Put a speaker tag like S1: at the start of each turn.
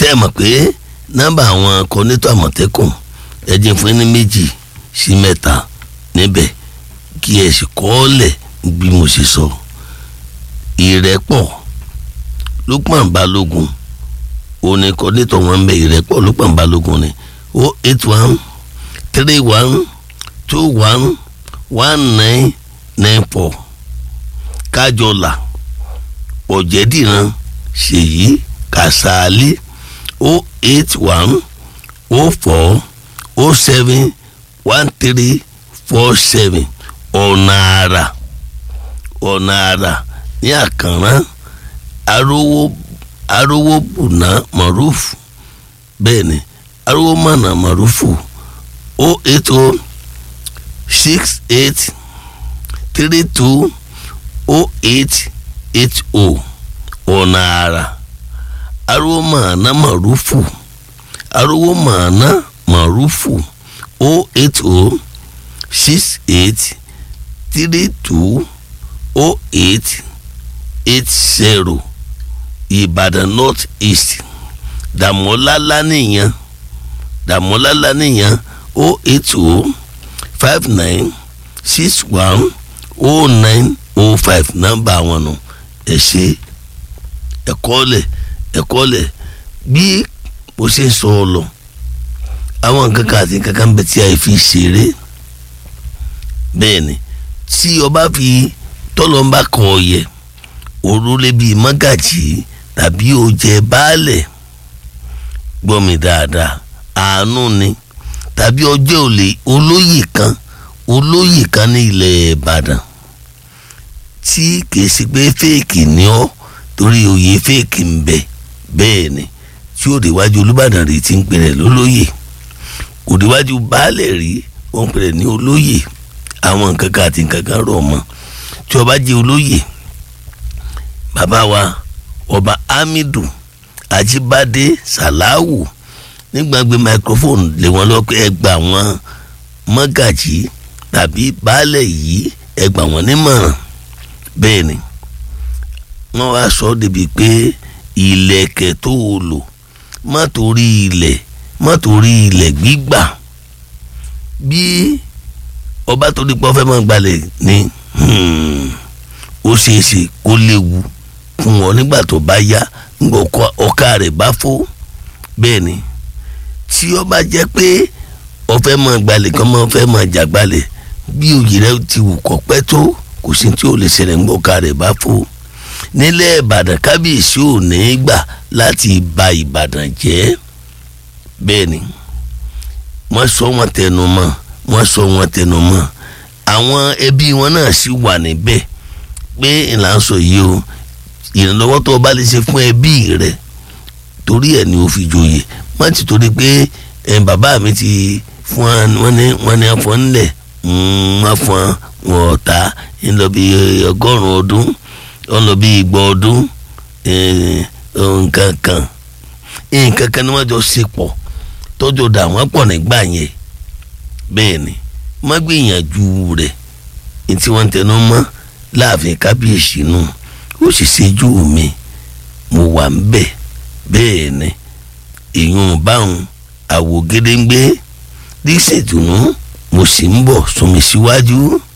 S1: ṣé ẹ mọ̀ pé nọ́mbà àwọn kọ́nítọ̀ àmọ̀tẹ́kùn ẹ jẹ́ fún ní 2 sí 3 níbẹ̀ kí ẹ sì kọ́ọ́lẹ̀ bí mo ṣe sọ. Ìrẹ́pọ̀ Lukman Balógun òní kọ́nítọ̀ wọn bẹ Ìrẹ́pọ̀ Lukman Balógun ni 081 31 21 1994 Kájọlà Ọ̀jẹ̀dìran Ṣèyí Kàsálí 081 04 07 1347 ọ̀nà àrà ní Àkànrán arówó bùnà Mọ̀rúfù bẹ́ẹ̀ ni arówó mọ̀nà Mọ̀rúfù 080 68 32 0880 ọ̀nà àrà arówó mọ̀nà Mọ̀rúfù 080 68 32 0880 Ìbàdàn North East Dàmọ́lá Lánìyàn 080 59 61 0905 nọ́mbà wọn nù. ẹ ṣe ẹ̀kọ́lẹ̀ bí mo ṣe ń sọ ọ lọ àwọn nǹkan kan àti nǹkan kan bẹ tí a fi ṣeré bẹ́ẹ̀ ni tí ọba fi tọ́lọ́mbà kan ọ̀yẹ̀ òrùlé bíi mọ́gàjì tàbí òjẹ́ baálẹ̀ gbọ́ mi dáadáa àánú ni tàbí ọjọ́ olóyè kan ní ilẹ̀ Ìbàdàn tí kìí ṣe pé fèèkì ni ọ́ torí oyè fèèkì ń bẹ bẹ́ẹ̀ ni tí ó déwájú Olúbàdàn rí ti ń pèrè lólóyè kò déwájú baálẹ̀ rí ó ń pèrè ní olóyè àwọn nǹkan kan àti nǹkan kan rọ̀ mọ́ tí ọba jẹ́ olóyè bàbá wa ọba Hamidu Ajíbádé Sàláwù nígbàgbé microphone lé wọn lọ pé ẹ gbà wọn mọ́gàjì tàbí baálẹ̀ yìí ẹ gbà wọn nímọ̀ràn bẹ́ẹ̀ ni wọ́n wá sọ débi pé ìlẹ̀kẹ̀ tó o lò má torí ilẹ̀ gbígbà bí ọba tó dípọ̀ fẹ́ máa gbalẹ̀ ni ó ṣeéṣe kó léwu fún wọn nígbà tó bá yá nígbà ọkà rẹ̀ bá fó bẹ́ẹ̀ ni tí ọba jẹ́ pé ọfẹ́ máa gbalẹ̀ kan máa fẹ́ máa jà gbalẹ̀ bí òyì rẹ̀ ti wù kọ́ pẹ́ tó kò sí tí ó lè ṣẹlẹ̀ nígbà ọkà rẹ̀ bá fó nílẹ̀ Ìbàdàn kábíyèsí ò ní gbà láti ba Ìbàdàn jẹ́ bẹ́ẹ̀ ni wọ́n sọ wọn tẹnu mọ́ àwọn ẹbí wọn náà sì wà níbẹ̀ pé ìlànà sọ yìí o ìrànlọ́wọ́ tó o bá lè ṣe fún ẹbí rẹ torí ẹ̀ ni o fi joyè má ti torí pé bàbá mi ti fún wọn ní afọ ńlẹ̀ wọn fún wọn ọ̀tá ń lọ bí 100 ọdún ó lọ bí 200 ọdún nǹkan kan ni wọ́n jọ ṣe pọ̀ tọ́jọ́ dà wọ́n pọ̀ nígbà yẹn bẹ́ẹ̀ ni má gbìyànjú rẹ̀ tí wọ́n tẹnu mọ́ láàfin kábíyèsí nù ó sì ṣẹ́jú mi mo wà ń bẹ̀ bẹ́ẹ̀ ni èèyàn báwọn àwò gédéǹgbé díṣèdùnú mo sì ń bọ̀ sún mi síwájú.